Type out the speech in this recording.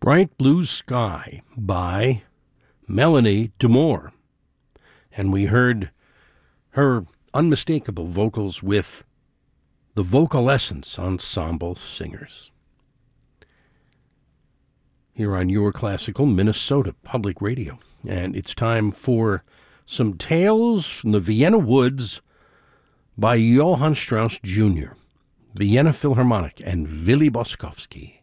Bright Blue Sky by Melanie DeMore. And we heard her unmistakable vocals with the Vocal Essence Ensemble Singers. Here on Your Classical Minnesota Public Radio. And it's time for some tales from the Vienna Woods by Johann Strauss Jr., Vienna Philharmonic, and Willy Boskowski.